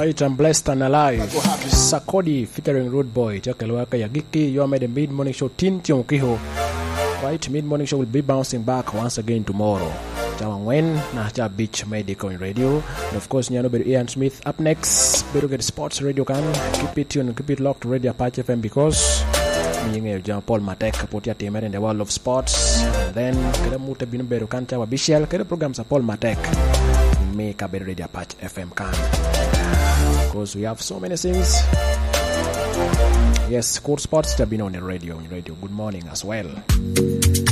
Right, I'm blessed and alive. Sakodi featuring Rude Boy. Jakalwaka Yagiki, you are made a mid-morning show. Tintiong Kiho. Right, mid-morning show will be bouncing back once again tomorrow. Jawangwen, Naja Beach Medical Radio. And of course, Nyano Ian Smith up next. Better get sports radio can. Keep it tuned, keep it locked to Radio Apache FM because John Paul Matek Potia Temer in the world of sports. And then Keda Muta Binuberu Kanta Wabishel, Keda programs of Paul Matek. Make a better Radio Apache FM can. Because we have so many things. Yes, court sports have been on the radio. Good morning as well.